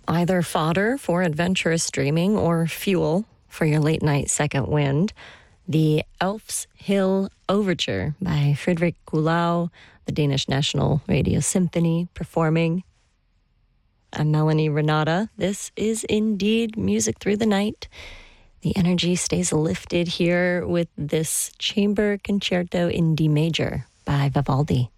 Either fodder for adventurous dreaming or fuel for your late night second wind. The Elf's Hill Overture by Frederick Kuhlau, the Danish National Radio Symphony performing. I'm Melanie Renata. This is indeed Music Through the Night. The energy stays lifted here with this chamber concerto in D major by Vivaldi.